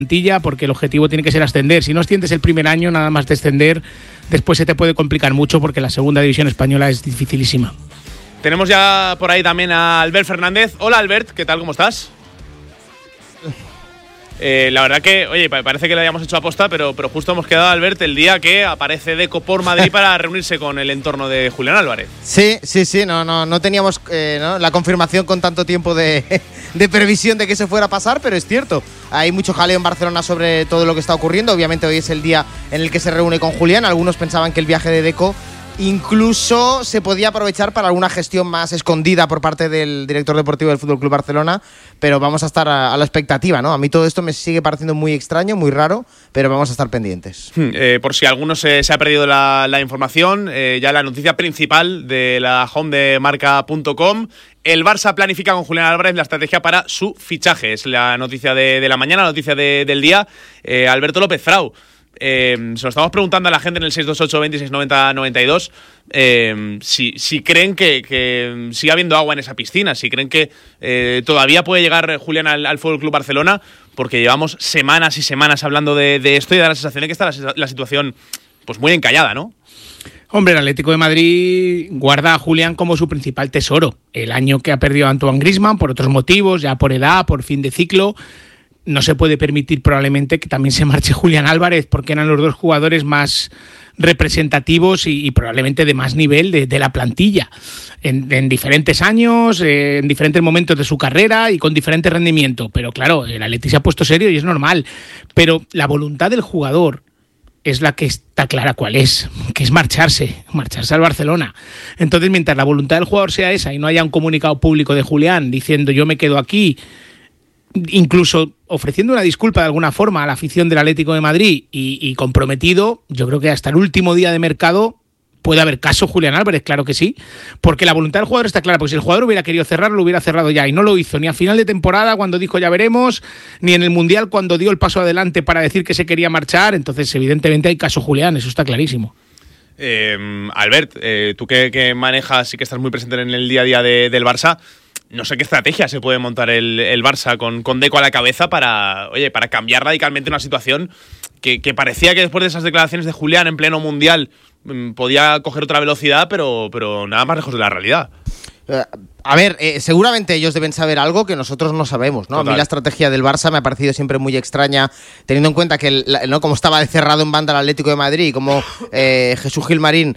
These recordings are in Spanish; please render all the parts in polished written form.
plantilla, porque el objetivo tiene que ser ascender. Si no asciendes el primer año, nada más descender, después se te puede complicar mucho porque la segunda división española es dificilísima. Tenemos ya por ahí también a Albert Fernández. Hola Albert, ¿qué tal? ¿Cómo estás? La verdad que, oye, parece que lo habíamos hecho aposta, pero justo hemos quedado, Albert, el día que aparece Deco por Madrid para reunirse con el entorno de Julián Álvarez. Sí, no teníamos la confirmación con tanto tiempo de previsión de que se fuera a pasar, pero es cierto. Hay mucho jaleo en Barcelona sobre todo lo que está ocurriendo. Obviamente hoy es el día en el que se reúne con Julián. Algunos pensaban que el viaje de Deco incluso se podía aprovechar para alguna gestión más escondida por parte del director deportivo del FC Barcelona, pero vamos a estar a la expectativa, ¿no? A mí todo esto me sigue pareciendo muy extraño, muy raro, pero vamos a estar pendientes. Por si alguno se ha perdido la información, ya la noticia principal de la home de marca.com: el Barça planifica con Julián Álvarez la estrategia para su fichaje. Es la noticia de la mañana, la noticia del día. Alberto López Frau. Se lo estamos preguntando a la gente en el 628-2690-92 si creen que sigue habiendo agua en esa piscina, si creen que todavía puede llegar Julián al FC Barcelona, porque llevamos semanas y semanas hablando de esto y da la sensación de que está la situación pues muy encallada, ¿no? Hombre, el Atlético de Madrid guarda a Julián como su principal tesoro. El año que ha perdido a Antoine Griezmann, por otros motivos, ya por edad, por fin de ciclo, no se puede permitir probablemente que también se marche Julián Álvarez, porque eran los dos jugadores más representativos y probablemente de más nivel de la plantilla en diferentes años, en diferentes momentos de su carrera y con diferente rendimiento. Pero claro, el Atleti se ha puesto serio y es normal. Pero la voluntad del jugador es la que está clara cuál es, que es marcharse al Barcelona. Entonces, mientras la voluntad del jugador sea esa y no haya un comunicado público de Julián diciendo yo me quedo aquí, incluso ofreciendo una disculpa de alguna forma a la afición del Atlético de Madrid y comprometido, yo creo que hasta el último día de mercado puede haber caso Julián Álvarez, claro que sí, porque la voluntad del jugador está clara, porque si el jugador hubiera querido cerrar, lo hubiera cerrado ya, y no lo hizo, ni a final de temporada cuando dijo ya veremos, ni en el Mundial cuando dio el paso adelante para decir que se quería marchar. Entonces evidentemente hay caso Julián, eso está clarísimo. Albert, tú que manejas y que estás muy presente en el día a día del Barça, no sé qué estrategia se puede montar el Barça con Deco a la cabeza para cambiar radicalmente una situación que parecía que después de esas declaraciones de Julián en pleno Mundial podía coger otra velocidad, pero nada más lejos de la realidad. A ver, seguramente ellos deben saber algo que nosotros no sabemos, ¿no? Total. A mí la estrategia del Barça me ha parecido siempre muy extraña, teniendo en cuenta que como estaba cerrado en banda el Atlético de Madrid y como Jesús Gilmarín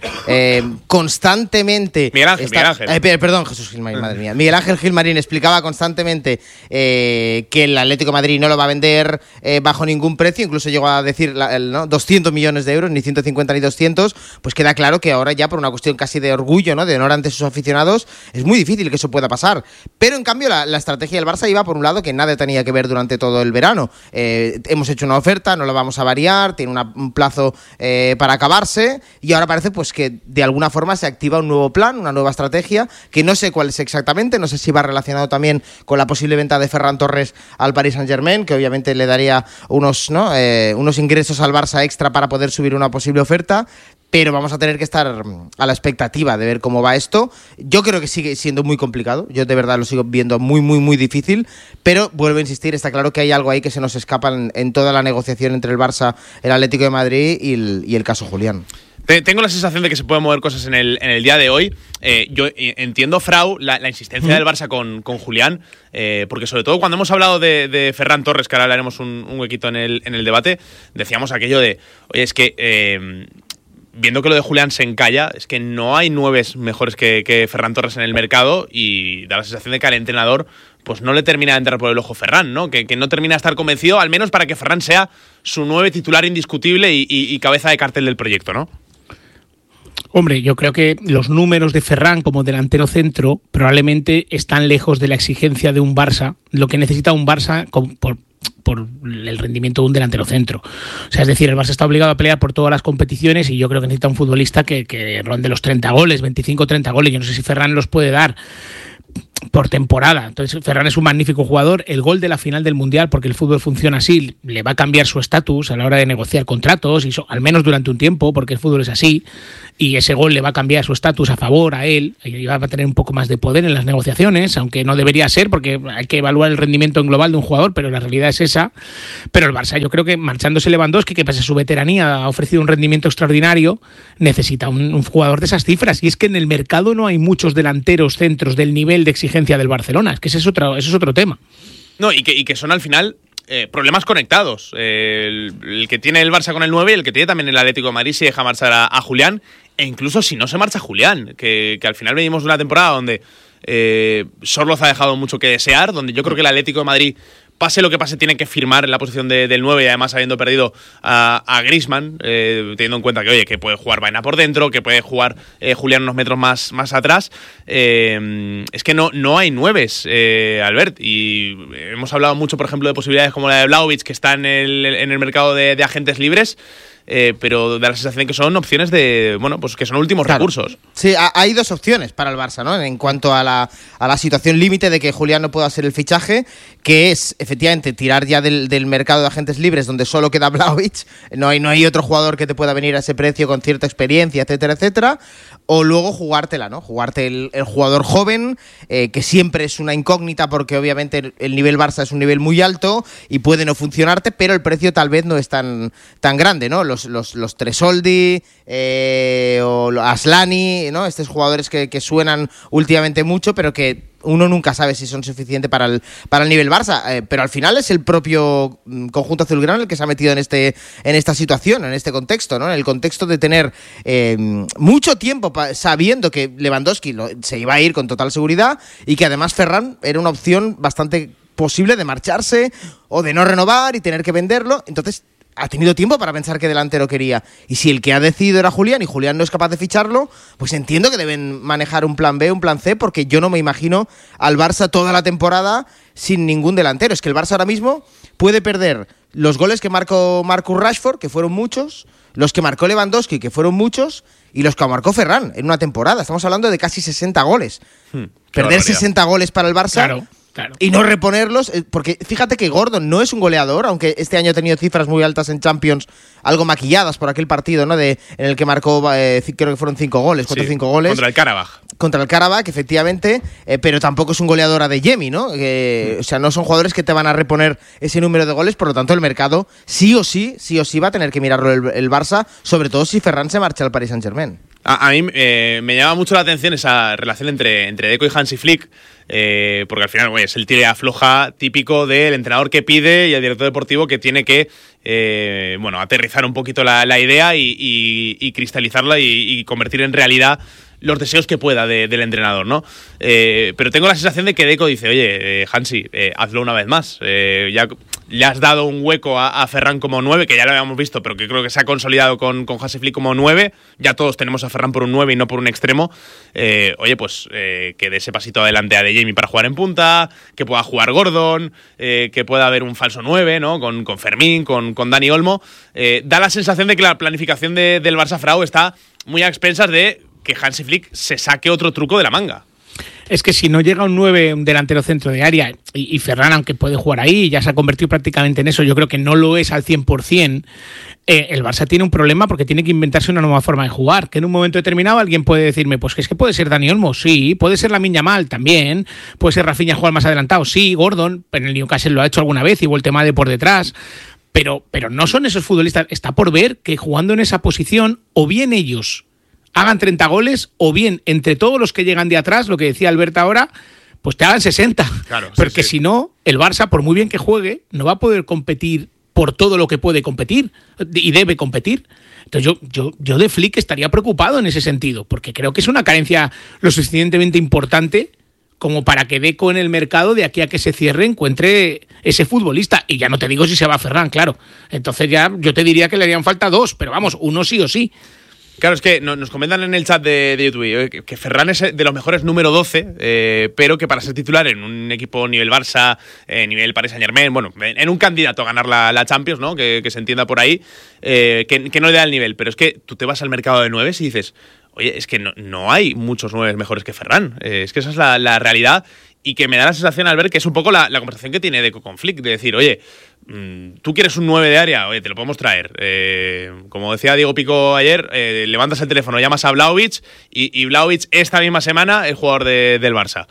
constantemente... Miguel Ángel. Perdón, Jesús Gilmarín, madre mía. Miguel Ángel Gilmarín explicaba constantemente que el Atlético de Madrid no lo va a vender bajo ningún precio, incluso llegó a decir 200 millones de euros, ni 150 ni 200, pues queda claro que ahora ya por una cuestión casi de orgullo, ¿no?, de honor ante sus aficionados, es muy difícil que eso pueda pasar. Pero en cambio la estrategia del Barça iba por un lado que nada tenía que ver durante todo el verano. Hemos hecho una oferta, no la vamos a variar, tiene un plazo para acabarse, y ahora parece pues que de alguna forma se activa un nuevo plan, una nueva estrategia, que no sé cuál es exactamente, no sé si va relacionado también con la posible venta de Ferran Torres al Paris Saint-Germain, que obviamente le daría unos ingresos al Barça extra para poder subir una posible oferta. Pero vamos a tener que estar a la expectativa de ver cómo va esto. Yo creo que sigue siendo muy complicado. Yo de verdad lo sigo viendo muy, muy, muy difícil. Pero vuelvo a insistir, está claro que hay algo ahí que se nos escapa en toda la negociación entre el Barça, el Atlético de Madrid y el caso Julián. Tengo la sensación de que se pueden mover cosas en el día de hoy. Yo entiendo, Frau, la insistencia del Barça con Julián, porque sobre todo cuando hemos hablado de Ferran Torres, que ahora le haremos un huequito en el debate, decíamos aquello de, oye, es que... viendo que lo de Julián se encalla, es que no hay 9 mejores que Ferran Torres en el mercado, y da la sensación de que al entrenador pues no le termina de entrar por el ojo Ferran, ¿no? Que no termina de estar convencido, al menos para que Ferran sea su 9 titular indiscutible y cabeza de cartel del proyecto, ¿no? Hombre, yo creo que los números de Ferran como delantero centro probablemente están lejos de la exigencia de un Barça, lo que necesita un Barça por el rendimiento de un delantero centro. O sea, es decir, el Barça está obligado a pelear por todas las competiciones y yo creo que necesita un futbolista que ronde los 30 goles, 25-30 goles. Yo no sé si Ferran los puede dar. por temporada. Entonces Ferran es un magnífico jugador. El gol de la final del Mundial, porque el fútbol funciona así, le va a cambiar su estatus a la hora de negociar contratos, al menos durante un tiempo, porque el fútbol es así, y ese gol le va a cambiar su estatus a favor a él, y va a tener un poco más de poder en las negociaciones, aunque no debería ser, porque hay que evaluar el rendimiento en global de un jugador, pero la realidad es esa. Pero el Barça, yo creo que marchándose Lewandowski, que pese a su veteranía ha ofrecido un rendimiento extraordinario, necesita un jugador de esas cifras, y es que en el mercado no hay muchos delanteros centros del nivel de exigencia del Barcelona, es que ese es otro tema. No, y que son al final problemas conectados. El que tiene el Barça con el 9 y el que tiene también el Atlético de Madrid si deja marchar a Julián, e incluso si no se marcha Julián, que al final venimos de una temporada donde Sorloz ha dejado mucho que desear, donde yo creo que el Atlético de Madrid, pase lo que pase, tiene que firmar en la posición del 9, y además habiendo perdido a Griezmann, teniendo en cuenta que, oye, que puede jugar Baena por dentro, que puede jugar Julián unos metros más atrás. Es que no hay 9, Albert, y hemos hablado mucho, por ejemplo, de posibilidades como la de Vlahovic, que está en el mercado de agentes libres. Pero da la sensación de que son opciones pues que son últimos recursos. Sí, hay dos opciones para el Barça, ¿no? En cuanto a la situación límite de que Julián no pueda ser el fichaje, que es efectivamente tirar ya del mercado de agentes libres, donde solo queda Vlahovic, no hay otro jugador que te pueda venir a ese precio con cierta experiencia, etcétera, etcétera, o luego jugártela, ¿no? Jugarte el jugador joven, que siempre es una incógnita, porque obviamente el nivel Barça es un nivel muy alto y puede no funcionarte, pero el precio tal vez no es tan grande, ¿no? Los Tresoldi o Aslani, ¿no? Estos jugadores que suenan últimamente mucho, pero que uno nunca sabe si son suficientes para el nivel Barça. Pero al final es el propio conjunto azulgrana el que se ha metido en esta situación, en este contexto, ¿no? En el contexto de tener mucho tiempo sabiendo que Lewandowski se iba a ir con total seguridad, y que además Ferran era una opción bastante posible de marcharse o de no renovar y tener que venderlo. Entonces ha tenido tiempo para pensar qué delantero quería. Y si el que ha decidido era Julián y Julián no es capaz de ficharlo, pues entiendo que deben manejar un plan B, un plan C, porque yo no me imagino al Barça toda la temporada sin ningún delantero. Es que el Barça ahora mismo puede perder los goles que marcó Marcus Rashford, que fueron muchos, los que marcó Lewandowski, que fueron muchos, y los que marcó Ferran en una temporada. Estamos hablando de casi 60 goles. Perder 60 goles para el Barça... Claro. Y no reponerlos, porque fíjate que Gordon no es un goleador, aunque este año ha tenido cifras muy altas en Champions, algo maquilladas por aquel partido, ¿no? En el que marcó, creo que fueron 5 goles, 4 o 5 goles. Contra el Karabakh, efectivamente, pero tampoco es un goleador a Adeyemi, ¿no? O sea, no son jugadores que te van a reponer ese número de goles, por lo tanto el mercado sí o sí va a tener que mirarlo el Barça, sobre todo si Ferran se marcha al Paris Saint-Germain. A mí me llama mucho la atención esa relación entre Deco y Hansi Flick, porque al final es el tira y afloja típico del entrenador que pide y el director deportivo que tiene que aterrizar un poquito la idea y cristalizarla y convertir en realidad los deseos que pueda del entrenador, ¿no? Pero tengo la sensación de que Deco dice, oye, Hansi, hazlo una vez más. Ya le has dado un hueco a Ferran como 9, que ya lo habíamos visto, pero que creo que se ha consolidado con Hansi Flick como 9. Ya todos tenemos a Ferran por un 9 y no por un extremo. Oye, pues que dé ese pasito adelante a Adeyemi para jugar en punta, que pueda jugar Gordon, que pueda haber un falso 9, ¿no? Con Fermín, con Dani Olmo. Da la sensación de que la planificación del Barça Frau está muy a expensas de que Hansi Flick se saque otro truco de la manga. Es que si no llega un 9, un delantero centro de área, y Ferran, aunque puede jugar ahí, ya se ha convertido prácticamente en eso, yo creo que no lo es al 100%, el Barça tiene un problema porque tiene que inventarse una nueva forma de jugar, que en un momento determinado alguien puede decirme, pues que es que puede ser Dani Olmo, sí, puede ser Lamine Yamal también, puede ser Rafinha jugar más adelantado, sí, Gordon, en el Newcastle lo ha hecho alguna vez, y Voltemade por detrás, pero no son esos futbolistas. Está por ver que jugando en esa posición, o bien ellos hagan 30 goles, o bien entre todos los que llegan de atrás, lo que decía Albert ahora, pues te hagan 60. Claro, porque si no, el Barça, por muy bien que juegue, no va a poder competir por todo lo que puede competir y debe competir. Entonces yo de Flick estaría preocupado en ese sentido, porque creo que es una carencia lo suficientemente importante como para que Deco en el mercado, de aquí a que se cierre, encuentre ese futbolista. Y ya no te digo si se va Ferran, claro. Entonces ya yo te diría que le harían falta 2, pero vamos, uno sí o sí. Claro, es que nos comentan en el chat de YouTube que Ferran es de los mejores número 12, pero que para ser titular en un equipo nivel Barça, nivel Paris Saint-Germain, bueno, en un candidato a ganar la Champions, ¿no? Que se entienda por ahí, que no le da el nivel. Pero es que tú te vas al mercado de 9 y dices, oye, es que no hay muchos 9 mejores que Ferran. Es que esa es la realidad, y que me da la sensación al ver que es un poco la conversación que tiene Deco con Flick, de decir, oye, tú quieres un 9 de área, oye, te lo podemos traer. Como decía Diego Pico ayer, levantas el teléfono, llamas a Vlahovic, y Vlahovic esta misma semana es jugador del Barça.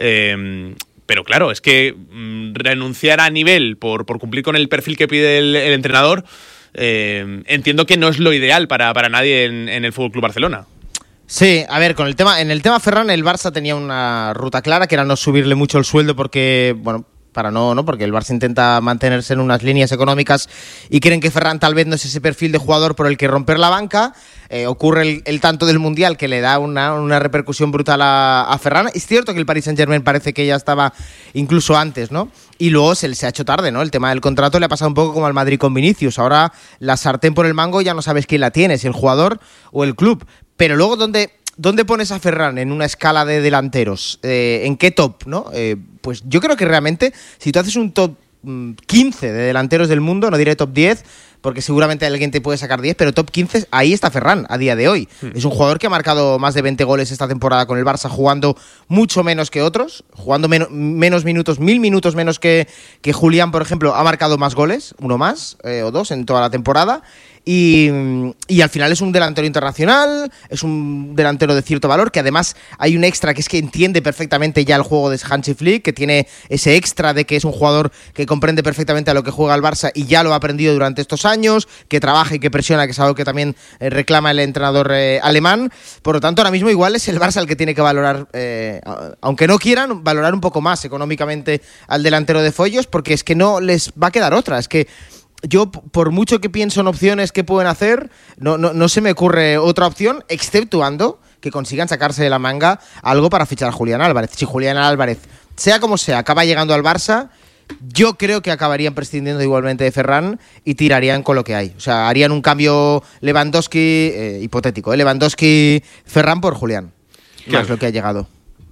Pero claro, es que renunciar a nivel por cumplir con el perfil que pide el entrenador, entiendo que no es lo ideal para nadie en el FC Barcelona. Sí, a ver, en el tema Ferran, el Barça tenía una ruta clara, que era no subirle mucho el sueldo porque, bueno, porque el Barça intenta mantenerse en unas líneas económicas y creen que Ferran tal vez no es ese perfil de jugador por el que romper la banca. Ocurre el tanto del Mundial que le da una repercusión brutal a Ferran. Es cierto que el Paris Saint-Germain parece que ya estaba incluso antes, ¿no? Y luego se ha hecho tarde, ¿no? El tema del contrato le ha pasado un poco como al Madrid con Vinicius. Ahora la sartén por el mango ya no sabes quién la tiene, si el jugador o el club. Pero luego, ¿dónde pones a Ferran en una escala de delanteros? ¿En qué top, no? Pues yo creo que realmente, si tú haces un top 15 de delanteros del mundo, no diré top 10, porque seguramente alguien te puede sacar 10, pero top 15, ahí está Ferran a día de hoy. Es un jugador que ha marcado más de 20 goles esta temporada con el Barça, jugando mucho menos que otros, jugando menos minutos, 1000 minutos menos que Julián, por ejemplo. Ha marcado más goles, uno más o dos en toda la temporada. Y al final es un delantero internacional, es un delantero de cierto valor, que además hay un extra, que es que entiende perfectamente ya el juego de Hansi Flick, que tiene ese extra de que es un jugador que comprende perfectamente a lo que juega el Barça y ya lo ha aprendido durante estos años, que trabaja y que presiona, que es algo que también reclama el entrenador alemán. Por lo tanto, ahora mismo igual es el Barça el que tiene que valorar, aunque no quieran, valorar un poco más económicamente al delantero de Follos, porque es que no les va a quedar otra. Es que yo, por mucho que pienso en opciones que pueden hacer, no se me ocurre otra opción, exceptuando que consigan sacarse de la manga algo para fichar a Julián Álvarez. Si Julián Álvarez, sea como sea, acaba llegando al Barça, yo creo que acabarían prescindiendo igualmente de Ferran y tirarían con lo que hay. O sea, harían un cambio Lewandowski, hipotético, Lewandowski-Ferran por Julián. Claro. Es lo que ha llegado.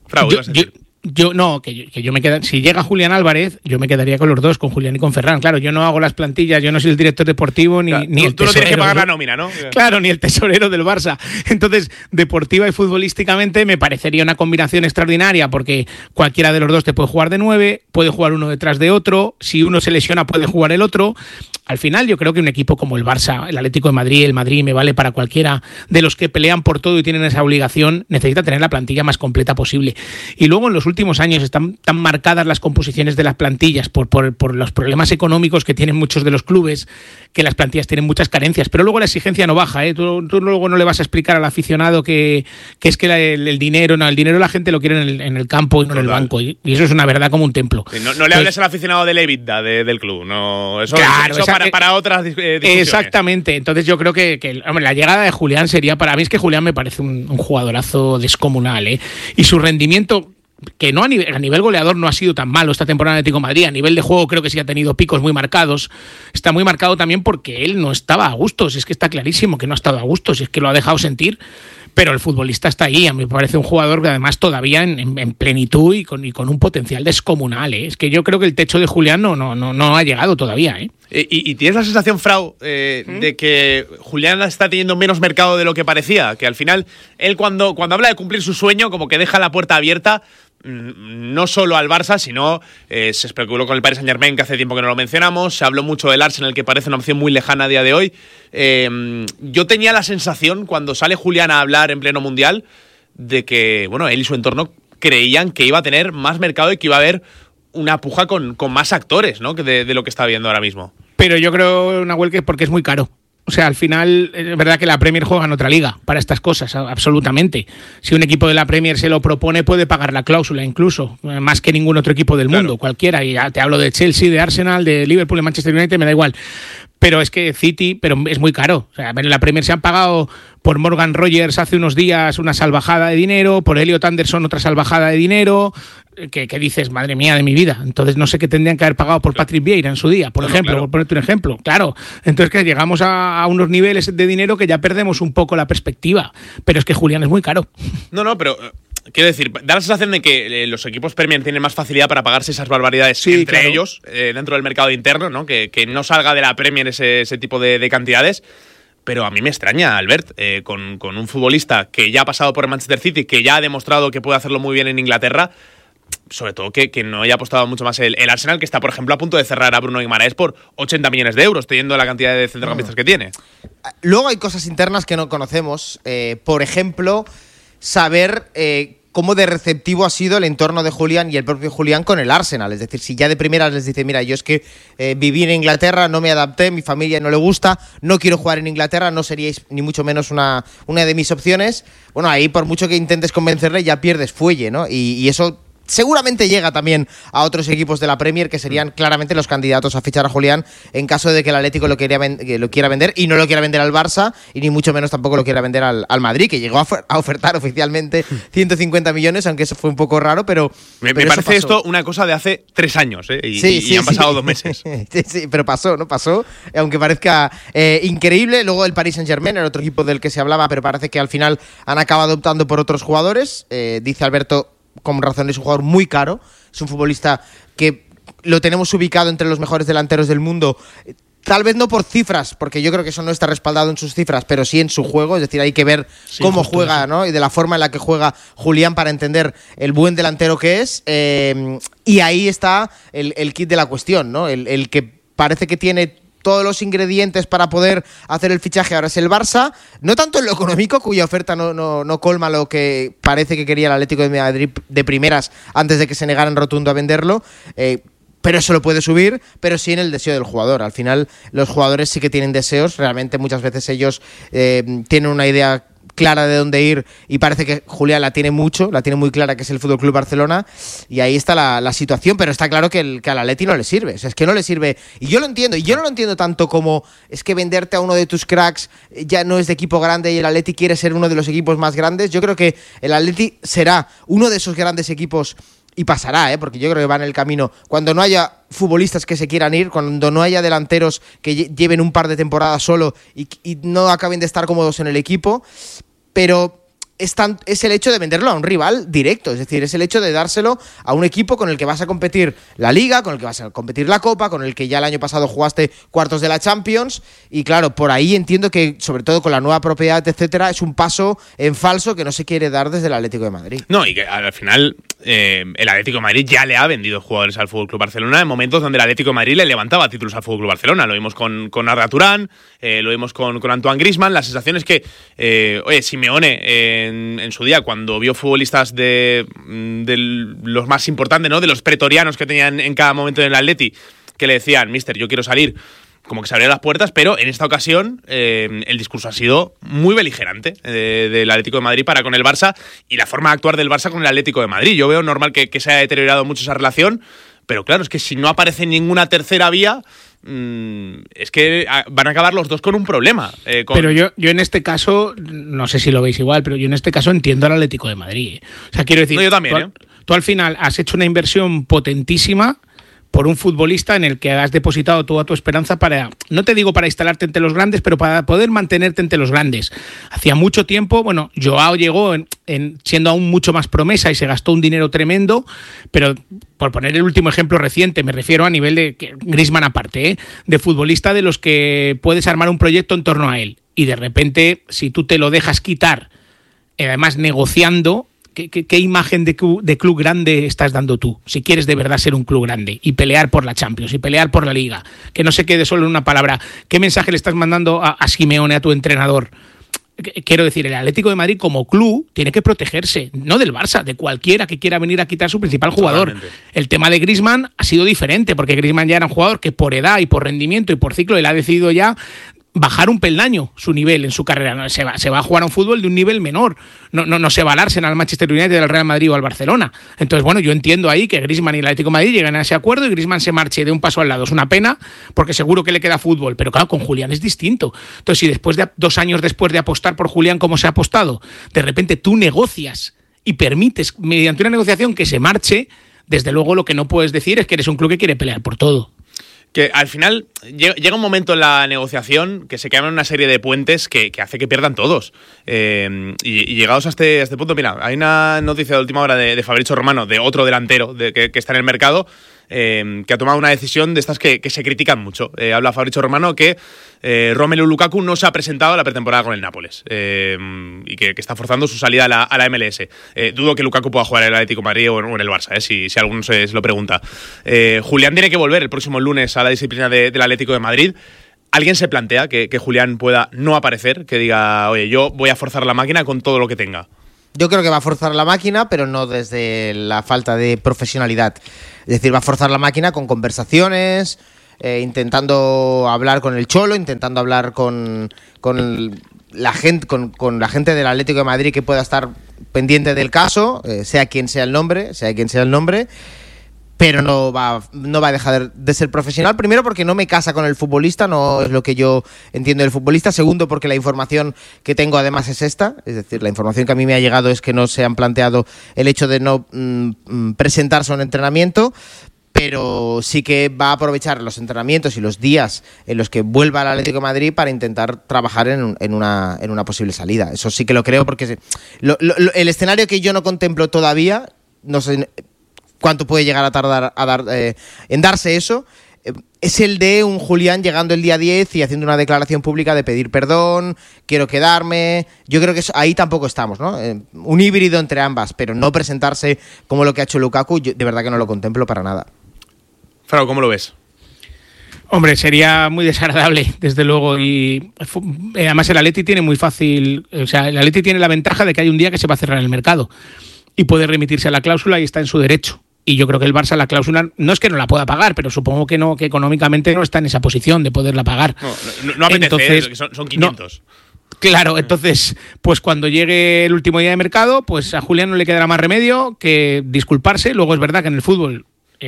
Yo me quedo. Si llega Julián Álvarez, yo me quedaría con los dos, con Julián y con Ferran. Claro, yo no hago las plantillas, yo no soy el director deportivo ni el tesorero. Tú no tienes que pagar la nómina, ¿no? Claro, ni el tesorero del Barça. Entonces, deportiva y futbolísticamente me parecería una combinación extraordinaria, porque cualquiera de los dos te puede jugar de 9, puede jugar uno detrás de otro, si uno se lesiona puede jugar el otro. Al final yo creo que un equipo como el Barça, el Atlético de Madrid, el Madrid, me vale para cualquiera de los que pelean por todo y tienen esa obligación, necesita tener la plantilla más completa posible. Y luego en los últimos años están tan marcadas las composiciones de las plantillas por los problemas económicos que tienen muchos de los clubes, que las plantillas tienen muchas carencias, pero luego la exigencia no baja, ¿eh? Tú luego no le vas a explicar al aficionado que es que el dinero la gente lo quiere en el campo y no en el banco, y eso es una verdad como un templo. No le hables al aficionado del EBITDA del club, no, eso, claro, eso para otras discusiones. Exactamente. Entonces yo creo que hombre, la llegada de Julián sería, para mí es que Julián me parece un jugadorazo descomunal, ¿eh? Y su rendimiento, que no a nivel goleador no ha sido tan malo esta temporada en Atlético de Madrid, a nivel de juego creo que sí ha tenido picos muy marcados. Está muy marcado también porque él no estaba a gusto, si es que está clarísimo que no ha estado a gusto, si es que lo ha dejado sentir. Pero el futbolista está ahí, a mí me parece un jugador que además todavía en plenitud y con un potencial descomunal, ¿eh? Es que yo creo que el techo de Julián no ha llegado todavía, ¿eh? ¿Y tienes la sensación, Frau, de que Julián está teniendo menos mercado de lo que parecía? Que al final, él cuando habla de cumplir su sueño, como que deja la puerta abierta, no solo al Barça, sino se especuló con el Paris Saint-Germain, que hace tiempo que no lo mencionamos, se habló mucho del Arsenal, que parece una opción muy lejana a día de hoy. Yo tenía la sensación, cuando sale Julián a hablar en pleno Mundial, de que bueno, él y su entorno creían que iba a tener más mercado y que iba a haber una puja con más actores, ¿no? de lo que está viendo ahora mismo. Pero yo creo, Nahuel, que porque es muy caro. O sea, al final es verdad que la Premier juega en otra liga para estas cosas, absolutamente. Si un equipo de la Premier se lo propone, puede pagar la cláusula incluso, más que ningún otro equipo del mundo, cualquiera. Y ya te hablo de Chelsea, de Arsenal, de Liverpool, de Manchester United, me da igual. Pero es que City, pero es muy caro. O sea, en la Premier se han pagado por Morgan Rogers hace unos días una salvajada de dinero, por Elliot Anderson otra salvajada de dinero, que dices, madre mía de mi vida. Entonces no sé qué tendrían que haber pagado por Patrick Vieira en su día, por ejemplo, por ponerte un ejemplo. Claro, entonces que llegamos a unos niveles de dinero que ya perdemos un poco la perspectiva. Pero es que Julián es muy caro. No, pero... Quiero decir, da la sensación de que los equipos Premier tienen más facilidad para pagarse esas barbaridades entre ellos, dentro del mercado interno, ¿no? Que no salga de la Premier ese tipo de cantidades. Pero a mí me extraña, Albert, con un futbolista que ya ha pasado por el Manchester City, que ya ha demostrado que puede hacerlo muy bien en Inglaterra, sobre todo que no haya apostado mucho más el Arsenal, que está, por ejemplo, a punto de cerrar a Bruno Guimaraes por 80 millones de euros, teniendo la cantidad de centrocampistas que tiene. Luego hay cosas internas que no conocemos. Por ejemplo, saber cómo de receptivo ha sido el entorno de Julián y el propio Julián con el Arsenal. Es decir, si ya de primeras les dice, mira, yo es que viví en Inglaterra, no me adapté, mi familia no le gusta, no quiero jugar en Inglaterra, no seríais ni mucho menos una de mis opciones. Bueno, ahí por mucho que intentes convencerle, ya pierdes fuelle, ¿no? Y eso seguramente llega también a otros equipos de la Premier que serían claramente los candidatos a fichar a Julián en caso de que el Atlético lo quiera vender, y no lo quiera vender al Barça y ni mucho menos tampoco lo quiera vender al Madrid, que llegó a ofertar oficialmente 150 millones, aunque eso fue un poco raro, pero me parece esto una cosa de hace 3 años, y han pasado 2 meses. Sí, pero pasó, aunque parezca increíble. Luego el Paris Saint-Germain, el otro equipo del que se hablaba, pero parece que al final han acabado optando por otros jugadores. Dice Alberto con razón, es un jugador muy caro, es un futbolista que lo tenemos ubicado entre los mejores delanteros del mundo, tal vez no por cifras, porque yo creo que eso no está respaldado en sus cifras, pero sí en su juego. Es decir, hay que ver cómo juega, ¿no? Y de la forma en la que juega Julián para entender el buen delantero que es, y ahí está el kit de la cuestión, ¿no? El que parece que tiene todos los ingredientes para poder hacer el fichaje ahora es el Barça, no tanto en lo económico, cuya oferta no colma lo que parece que quería el Atlético de Madrid de primeras antes de que se negaran rotundo a venderlo, pero eso lo puede subir, pero sí en el deseo del jugador. Al final los jugadores sí que tienen deseos, realmente muchas veces ellos tienen una idea clara de dónde ir, y parece que Julián la tiene muy clara, que es el Fútbol Club Barcelona, y ahí está la situación. Pero está claro que al Atleti no le sirve, o sea, es que no le sirve, y yo lo entiendo, y yo no lo entiendo tanto como es que venderte a uno de tus cracks ya no es de equipo grande y el Atleti quiere ser uno de los equipos más grandes. Yo creo que el Atleti será uno de esos grandes equipos, y pasará, porque yo creo que va en el camino, cuando no haya futbolistas que se quieran ir, cuando no haya delanteros que lleven un par de temporadas solo y no acaben de estar cómodos en el equipo. Pero es el hecho de venderlo a un rival directo, es decir, es el hecho de dárselo a un equipo con el que vas a competir la Liga, con el que vas a competir la Copa, con el que ya el año pasado jugaste cuartos de la Champions, y claro, por ahí entiendo que, sobre todo con la nueva propiedad, etcétera, es un paso en falso que no se quiere dar desde el Atlético de Madrid. No, y que al final el Atlético de Madrid ya le ha vendido jugadores al FC Barcelona en momentos donde el Atlético de Madrid le levantaba títulos al FC Barcelona. Lo vimos con Arda Turán, lo vimos con Antoine Griezmann. La sensación es que, Simeone en su día, cuando vio futbolistas de los más importantes, ¿no?, de los pretorianos que tenían en cada momento en el Atleti, que le decían, mister, yo quiero salir, como que se abrían las puertas, pero en esta ocasión el discurso ha sido muy beligerante del Atlético de Madrid para con el Barça, y la forma de actuar del Barça con el Atlético de Madrid. Yo veo normal que se haya deteriorado mucho esa relación, pero claro, es que si no aparece ninguna tercera vía, es que van a acabar los dos con un problema. Pero yo en este caso, no sé si lo veis igual, pero yo en este caso entiendo al Atlético de Madrid. O sea, quiero decir, no, yo también, tú al final has hecho una inversión potentísima por un futbolista en el que has depositado toda tu esperanza para, no te digo para instalarte entre los grandes, pero para poder mantenerte entre los grandes. Hacía mucho tiempo, bueno, Joao llegó siendo aún mucho más promesa y se gastó un dinero tremendo, pero por poner el último ejemplo reciente, me refiero a nivel de Griezmann aparte, de futbolista de los que puedes armar un proyecto en torno a él, y de repente, si tú te lo dejas quitar, además negociando, ¿qué imagen de club grande estás dando tú? Si quieres de verdad ser un club grande y pelear por la Champions y pelear por la Liga, que no se quede solo en una palabra. ¿Qué mensaje le estás mandando a Simeone, a tu entrenador? Quiero decir, el Atlético de Madrid como club tiene que protegerse, no del Barça, de cualquiera que quiera venir a quitar su principal jugador. Totalmente. El tema de Griezmann ha sido diferente, porque Griezmann ya era un jugador que por edad y por rendimiento y por ciclo él ha decidido ya bajar un peldaño su nivel en su carrera. No, se va a jugar a un fútbol de un nivel menor. No se va al Arsenal, al Manchester United, al Real Madrid o al Barcelona. Entonces, bueno, yo entiendo ahí que Griezmann y el Atlético de Madrid lleguen a ese acuerdo y Griezmann se marche de un paso al lado. Es una pena, porque seguro que le queda fútbol. Pero claro, con Julián es distinto. Entonces, si después de 2 años después de apostar por Julián como se ha apostado, de repente tú negocias y permites, mediante una negociación, que se marche, desde luego lo que no puedes decir es que eres un club que quiere pelear por todo. Que al final llega un momento en la negociación que se quedan una serie de puentes que hace que pierdan todos. Y llegados a este punto, mira, hay una noticia de última hora de Fabrizio Romano, de otro delantero que está en el mercado, que ha tomado una decisión de estas que se critican mucho. Habla Fabrizio Romano que Romelu Lukaku no se ha presentado a la pretemporada con el Nápoles y que está forzando su salida a la MLS. Dudo que Lukaku pueda jugar en el Atlético de Madrid o en el Barça, si alguno se lo pregunta. Julián tiene que volver el próximo lunes a la disciplina del Atlético de Madrid. ¿Alguien se plantea que Julián pueda no aparecer? Que diga, oye, yo voy a forzar la máquina con todo lo que tenga. Yo creo que va a forzar la máquina, pero no desde la falta de profesionalidad. Es decir, va a forzar la máquina con conversaciones, intentando hablar con el Cholo, intentando hablar con la gente del Atlético de Madrid que pueda estar pendiente del caso, sea quien sea el nombre, pero no va a dejar de ser profesional. Primero, porque no me casa con el futbolista, no es lo que yo entiendo del futbolista. Segundo, porque la información que tengo además es esta. Es decir, la información que a mí me ha llegado es que no se han planteado el hecho de no presentarse a un entrenamiento, pero sí que va a aprovechar los entrenamientos y los días en los que vuelva al Atlético de Madrid para intentar trabajar en una posible salida. Eso sí que lo creo, porque el escenario que yo no contemplo todavía, no sé cuánto puede llegar a tardar en darse eso, es el de un Julián llegando el día 10 y haciendo una declaración pública de pedir perdón, quiero quedarme. Yo creo que ahí tampoco estamos, ¿no? Un híbrido entre ambas, pero no presentarse como lo que ha hecho Lukaku, yo de verdad que no lo contemplo para nada. Frau, ¿cómo lo ves? Hombre, sería muy desagradable, desde luego, y además el Atleti tiene muy fácil, o sea, el Atleti tiene la ventaja de que hay un día que se va a cerrar el mercado y puede remitirse a la cláusula y está en su derecho. Y yo creo que el Barça la cláusula no es que no la pueda pagar, pero supongo que no, que económicamente no está en esa posición de poderla pagar. No apetece, entonces, son 500. No, claro, entonces, pues cuando llegue el último día de mercado, pues a Julián no le quedará más remedio que disculparse. Luego es verdad que en el fútbol,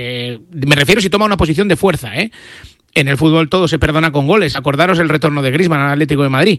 me refiero si toma una posición de fuerza, en el fútbol todo se perdona con goles. Acordaros el retorno de Griezmann al Atlético de Madrid.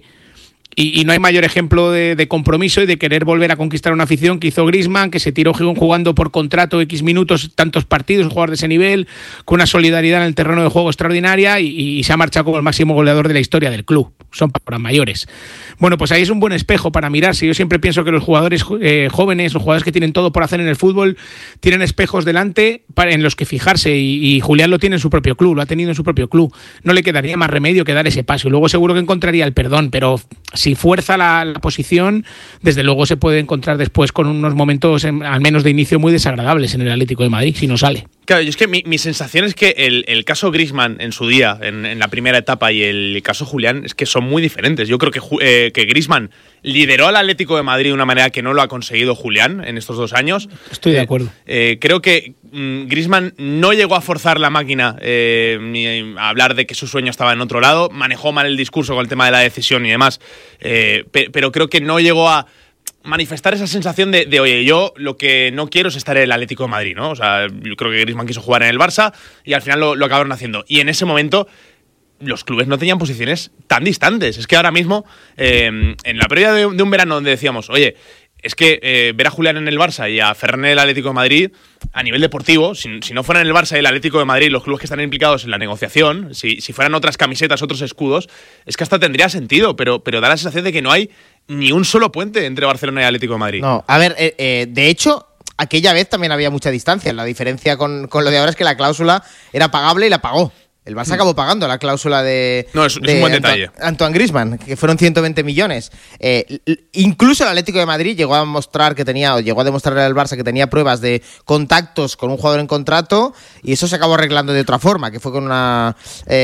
Y no hay mayor ejemplo de compromiso y de querer volver a conquistar una afición que hizo Griezmann, que se tiró jugando por contrato X minutos, tantos partidos, un jugador de ese nivel, con una solidaridad en el terreno de juego extraordinaria y se ha marchado como el máximo goleador de la historia del club. Son palabras mayores. Bueno, pues ahí es un buen espejo para mirarse. Yo siempre pienso que los jugadores jóvenes, los jugadores que tienen todo por hacer en el fútbol, tienen espejos delante en los que fijarse y Julián lo tiene en su propio club, lo ha tenido en su propio club. No le quedaría más remedio que dar ese paso y luego seguro que encontraría el perdón, pero si fuerza la posición, desde luego se puede encontrar después con unos momentos, al menos de inicio, muy desagradables en el Atlético de Madrid, si no sale. Claro, y es que mi sensación es que el caso Griezmann en su día, en la primera etapa, y el caso Julián, es que son muy diferentes. Yo creo que Griezmann lideró al Atlético de Madrid de una manera que no lo ha conseguido Julián en estos 2 años. Estoy de acuerdo. Creo que Griezmann no llegó a forzar la máquina ni a hablar de que su sueño estaba en otro lado. Manejó mal el discurso con el tema de la decisión y demás. Pero creo que no llegó a manifestar esa sensación de oye, yo lo que no quiero es estar en el Atlético de Madrid, ¿no? O sea, yo creo que Griezmann quiso jugar en el Barça y al final lo acabaron haciendo. Y en ese momento los clubes no tenían posiciones tan distantes. Es que ahora mismo, en la previa de un verano donde decíamos, oye, es que ver a Julián en el Barça y a Ferran en el Atlético de Madrid, a nivel deportivo, si no fueran el Barça y el Atlético de Madrid los clubes que están implicados en la negociación, si fueran otras camisetas, otros escudos, es que hasta tendría sentido, pero da la sensación de que no hay ni un solo puente entre Barcelona y Atlético de Madrid. No, a ver, de hecho, aquella vez también había mucha distancia. La diferencia con lo de ahora es que la cláusula era pagable y la pagó. El Barça acabó pagando la cláusula de un buen detalle. Antoine Griezmann, que fueron 120 millones. Incluso el Atlético de Madrid llegó a demostrar al Barça que tenía pruebas de contactos con un jugador en contrato, y eso se acabó arreglando de otra forma, que fue con una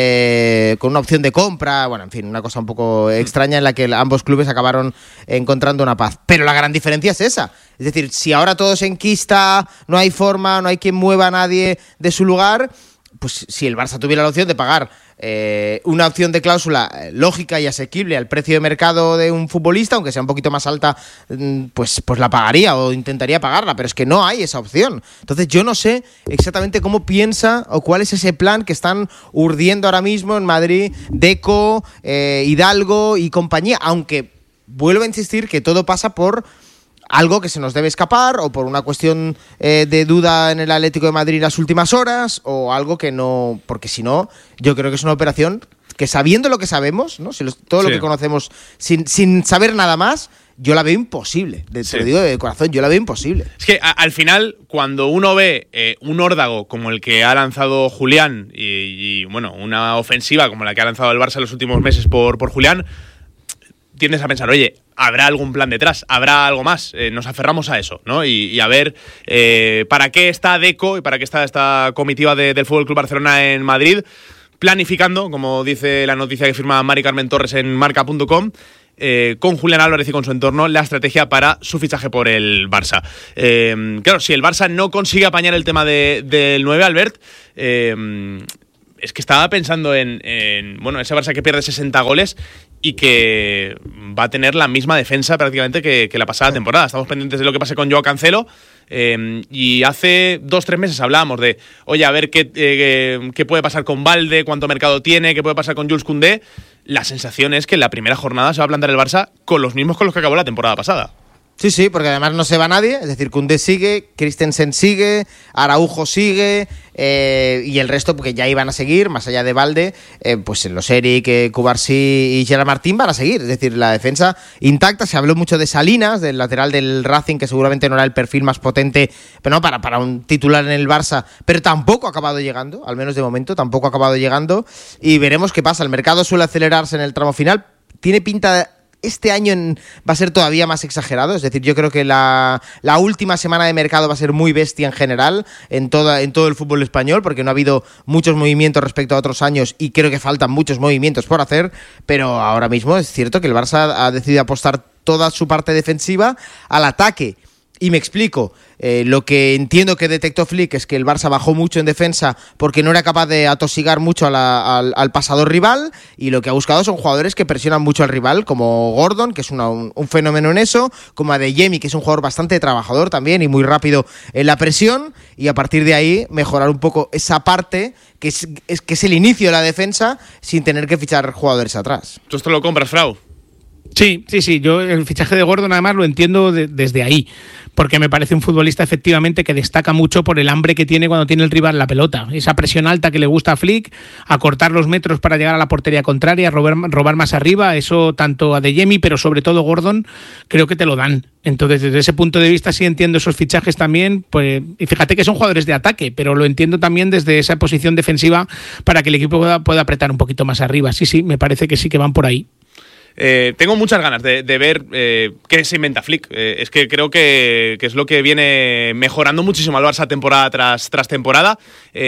opción de compra. Bueno, en fin, una cosa un poco extraña en la que ambos clubes acabaron encontrando una paz. Pero la gran diferencia es esa. Es decir, si ahora todo se enquista, no hay forma, no hay quien mueva a nadie de su lugar, pues si el Barça tuviera la opción de pagar una opción de cláusula lógica y asequible al precio de mercado de un futbolista, aunque sea un poquito más alta, pues la pagaría o intentaría pagarla, pero es que no hay esa opción. Entonces yo no sé exactamente cómo piensa o cuál es ese plan que están urdiendo ahora mismo en Madrid Deco, Hidalgo y compañía, aunque vuelvo a insistir que todo pasa por algo que se nos debe escapar, o por una cuestión de duda en el Atlético de Madrid en las últimas horas, o algo que no, porque si no, yo creo que es una operación que, sabiendo lo que sabemos, ¿no? Lo que conocemos, sin saber nada más, yo la veo imposible. Te lo digo de corazón, yo la veo imposible. Es que al final, cuando uno ve un órdago como el que ha lanzado Julián y bueno, una ofensiva como la que ha lanzado el Barça en los últimos meses por Julián, tiendes a pensar, oye, ¿habrá algún plan detrás? ¿Habrá algo más? Nos aferramos a eso, ¿no? Y a ver para qué está Deco y para qué está esta comitiva del FC Barcelona en Madrid planificando, como dice la noticia que firma Mari Carmen Torres en marca.com, con Julián Álvarez y con su entorno, la estrategia para su fichaje por el Barça. Claro, si el Barça no consigue apañar el tema del 9, Albert, es que estaba pensando en ese Barça que pierde 60 goles y que va a tener la misma defensa prácticamente que la pasada temporada. Estamos pendientes de lo que pase con Joao Cancelo. Y hace 2-3 meses hablábamos de, oye, a ver qué puede pasar con Balde, cuánto mercado tiene, qué puede pasar con Jules Koundé. La sensación es que en la primera jornada se va a plantar el Barça con los mismos con los que acabó la temporada pasada. Sí, porque además no se va nadie, es decir, Koundé sigue, Christensen sigue, Araujo sigue, y el resto, porque ya iban a seguir, más allá de Balde, pues los Eric, Cubarsí y Gerard Martín van a seguir, es decir, la defensa intacta. Se habló mucho de Salinas, del lateral del Racing, que seguramente no era el perfil más potente, pero no para un titular en el Barça, pero tampoco ha acabado llegando, al menos de momento, tampoco ha acabado llegando, y veremos qué pasa. El mercado suele acelerarse en el tramo final, tiene pinta. Este año va a ser todavía más exagerado, es decir, yo creo que la última semana de mercado va a ser muy bestia en general, en todo el fútbol español, porque no ha habido muchos movimientos respecto a otros años y creo que faltan muchos movimientos por hacer, pero ahora mismo es cierto que el Barça ha decidido apostar toda su parte defensiva al ataque. Y me explico, lo que entiendo que detectó Flick es que el Barça bajó mucho en defensa porque no era capaz de atosigar mucho al pasador rival, y lo que ha buscado son jugadores que presionan mucho al rival, como Gordon, que es un fenómeno en eso, como Adeyemi, que es un jugador bastante trabajador también y muy rápido en la presión, y a partir de ahí mejorar un poco esa parte que es el inicio de la defensa sin tener que fichar jugadores atrás. ¿Tú esto lo compras, Frau? Sí, yo el fichaje de Gordon además lo entiendo desde ahí, porque me parece un futbolista efectivamente que destaca mucho por el hambre que tiene cuando tiene el rival la pelota, esa presión alta que le gusta a Flick, acortar los metros para llegar a la portería contraria, robar más arriba, eso tanto a Adeyemi, pero sobre todo Gordon, creo que te lo dan. Entonces, desde ese punto de vista sí entiendo esos fichajes también, pues, y fíjate que son jugadores de ataque, pero lo entiendo también desde esa posición defensiva para que el equipo pueda apretar un poquito más arriba. Sí, me parece que sí que van por ahí. Tengo muchas ganas de ver qué se inventa Flick. Es que creo que es lo que viene mejorando muchísimo al Barça temporada tras temporada.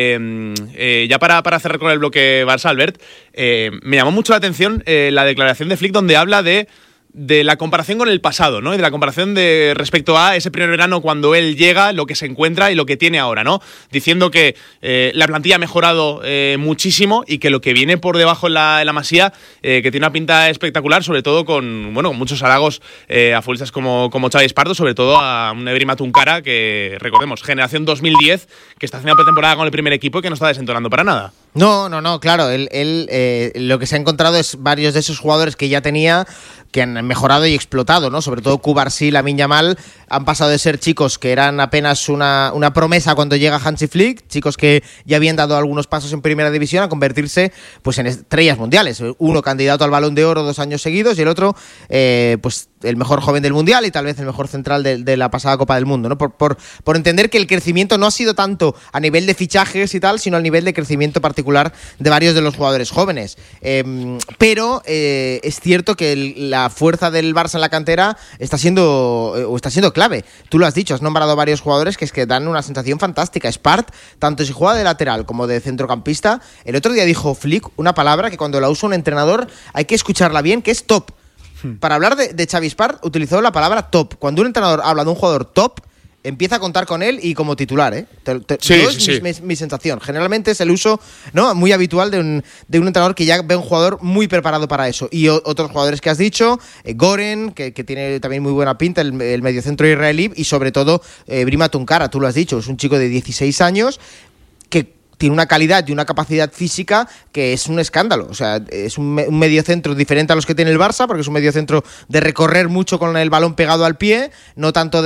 Ya para cerrar con el bloque Barça, Albert, me llamó mucho la atención la declaración de Flick, donde habla de la comparación con el pasado, ¿no? Y de la comparación respecto a ese primer verano cuando él llega, lo que se encuentra y lo que tiene ahora, ¿no? Diciendo que la plantilla ha mejorado muchísimo y que lo que viene por debajo en la Masía, que tiene una pinta espectacular, sobre todo con muchos halagos a futbolistas como Xavi Espardo, sobre todo a un Ebri Matunkara, que recordemos, generación 2010, que está haciendo pretemporada con el primer equipo y que no está desentonando para nada. No, claro, él lo que se ha encontrado es varios de esos jugadores que ya tenía, que han mejorado y explotado, ¿no? Sobre todo Cubarsí, Lamine Yamal, han pasado de ser chicos que eran apenas una promesa cuando llega Hansi Flick, chicos que ya habían dado algunos pasos en primera división, a convertirse pues en estrellas mundiales. Uno candidato al Balón de Oro 2 años seguidos y el otro pues el mejor joven del Mundial y tal vez el mejor central de la pasada Copa del Mundo, ¿no? Por entender que el crecimiento no ha sido tanto a nivel de fichajes y tal, sino al nivel de crecimiento particular de varios de los jugadores jóvenes. Pero es cierto que la fuerza del Barça en la cantera está siendo clave. Tú lo has dicho, has nombrado varios jugadores que dan una sensación fantástica. Espart, tanto si juega de lateral como de centrocampista, el otro día dijo Flick una palabra que cuando la usa un entrenador hay que escucharla bien, que es top. Para hablar de Xavi Espart utilizó la palabra top. Cuando un entrenador habla de un jugador top, empieza a contar con él y como titular, ¿eh? Es mi sensación. Generalmente es el uso, ¿no?, muy habitual de un entrenador que ya ve un jugador muy preparado para eso. Y otros jugadores que has dicho, Goren, que tiene también muy buena pinta, el mediocentro israelí, y sobre todo Ebri Matunkara, tú lo has dicho, es un chico de 16 años que tiene una calidad y una capacidad física que es un escándalo. O sea, es un mediocentro diferente a los que tiene el Barça, porque es un mediocentro de recorrer mucho con el balón pegado al pie, no tanto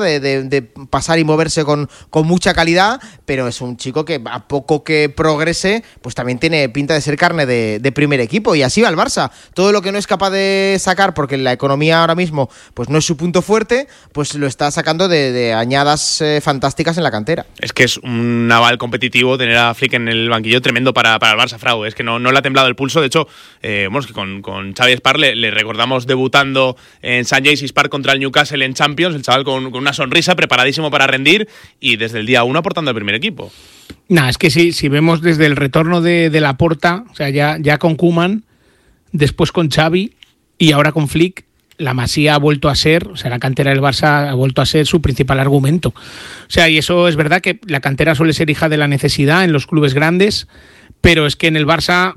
de pasar y moverse con mucha calidad, pero es un chico que a poco que progrese, pues también tiene pinta de ser carne de primer equipo, y así va el Barça. Todo lo que no es capaz de sacar, porque la economía ahora mismo pues no es su punto fuerte, pues lo está sacando de añadas fantásticas en la cantera. Es que es un naval competitivo tener a Flick en el banquillo tremendo para el Barça, Frau. Es que no le ha temblado el pulso. De hecho, es que con Xavi Espar le recordamos debutando en St. James's Park contra el Newcastle en Champions, el chaval con una sonrisa, preparadísimo para rendir, y desde el día 1 aportando al primer equipo. Nah, es que si vemos desde el retorno de Laporta, o sea, ya con Koeman, después con Xavi y ahora con Flick, la Masía ha vuelto a ser, o sea, la cantera del Barça ha vuelto a ser su principal argumento. O sea, y eso es verdad que la cantera suele ser hija de la necesidad en los clubes grandes, pero es que en el Barça,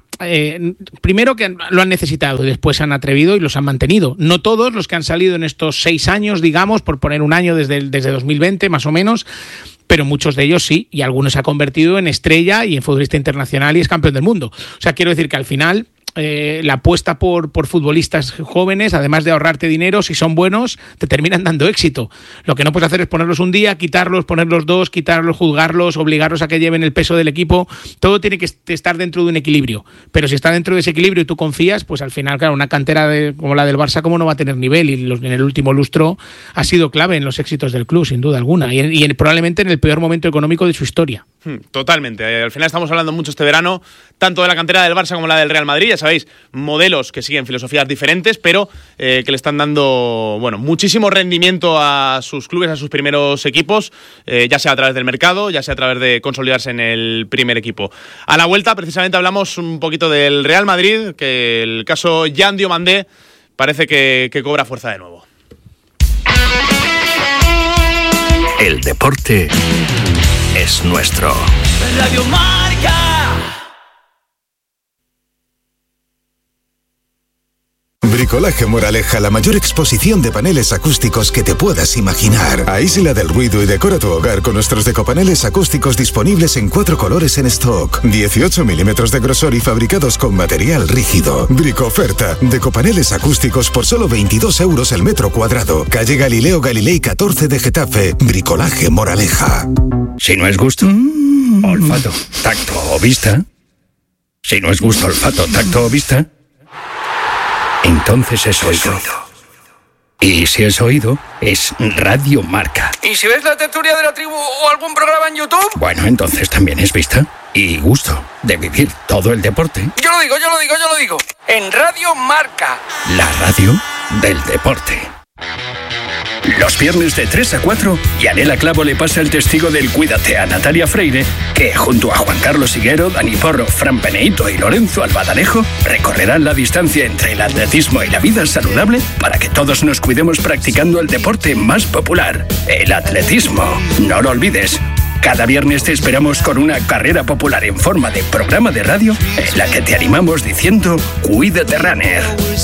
primero que lo han necesitado y después se han atrevido y los han mantenido. No todos los que han salido en estos 6 años, digamos, por poner un año desde 2020 más o menos, pero muchos de ellos sí, y algunos se ha convertido en estrella y en futbolista internacional y es campeón del mundo. O sea, quiero decir que al final la apuesta por futbolistas jóvenes, además de ahorrarte dinero, si son buenos, te terminan dando éxito. Lo que no puedes hacer es ponerlos un día, quitarlos, ponerlos 2, quitarlos, juzgarlos, obligarlos a que lleven el peso del equipo. Todo tiene que estar dentro de un equilibrio. Pero si está dentro de ese equilibrio y tú confías, pues al final, claro, una cantera como la del Barça, ¿cómo no va a tener nivel? Y en el último lustro ha sido clave en los éxitos del club, sin duda alguna. Y probablemente en el peor momento económico de su historia. Totalmente. Al final estamos hablando mucho este verano, tanto de la cantera del Barça como la del Real Madrid. Ya sabéis, modelos que siguen filosofías diferentes, pero que le están dando muchísimo rendimiento a sus clubes, a sus primeros equipos, ya sea a través del mercado, ya sea a través de consolidarse en el primer equipo. A la vuelta, precisamente, hablamos un poquito del Real Madrid, que el caso Jan Diomandé parece que cobra fuerza de nuevo. El deporte es nuestro. Radio Marca. Bricolaje Moraleja, la mayor exposición de paneles acústicos que te puedas imaginar. Aísla del ruido y decora tu hogar con nuestros decopaneles acústicos disponibles en 4 colores en stock. 18 milímetros de grosor y fabricados con material rígido. Bricoferta, decopaneles acústicos por solo 22 euros el metro cuadrado. Calle Galileo Galilei 14 de Getafe. Bricolaje Moraleja. Si no es gusto, olfato, tacto o vista. Si no es gusto, olfato, tacto o vista, entonces es oído. Y si es oído, es Radio Marca. ¿Y si ves la tertulia de la tribu o algún programa en YouTube? Bueno, entonces también es vista y gusto de vivir todo el deporte. Yo lo digo. En Radio Marca. La radio del deporte. Los viernes de 3 a 4, Yanela Clavo le pasa el testigo del Cuídate a Natalia Freire, que junto a Juan Carlos Higuero, Dani Porro, Fran Peneito y Lorenzo Albadalejo recorrerán la distancia entre el atletismo y la vida saludable para que todos nos cuidemos practicando el deporte más popular, el atletismo. No lo olvides. Cada viernes te esperamos con una carrera popular en forma de programa de radio en la que te animamos diciendo Cuídate Runner.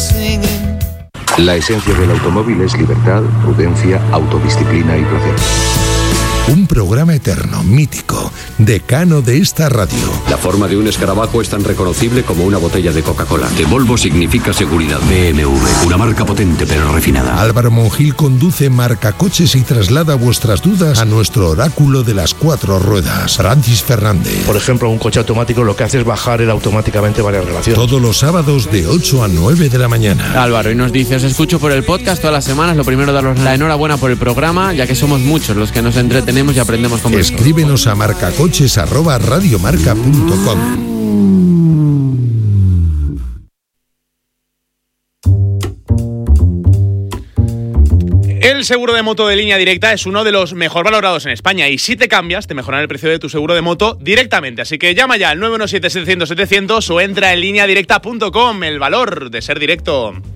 La esencia del automóvil es libertad, prudencia, autodisciplina y placer. Un programa eterno, mítico, decano de esta radio. La forma de un escarabajo es tan reconocible como una botella de Coca-Cola. Que Volvo significa seguridad. BMW, una marca potente pero refinada. Álvaro Monjil conduce Marca Coches y traslada vuestras dudas a nuestro oráculo de las 4 ruedas. Francis Fernández. Por ejemplo, un coche automático lo que hace es bajar él automáticamente varias relaciones. Todos los sábados de 8 a 9 de la mañana. Álvaro, y nos dice, os escucho por el podcast todas las semanas. Lo primero, daros la enhorabuena por el programa, ya que somos muchos los que nos entretenemos y aprendemos con vosotros. Escríbenos a marcacoches@radiomarca.com. El seguro de moto de Línea Directa es uno de los mejor valorados en España y si te cambias te mejorarán el precio de tu seguro de moto directamente. Así que llama ya al 917-700-700 o entra en lineadirecta.com. El valor de ser directo.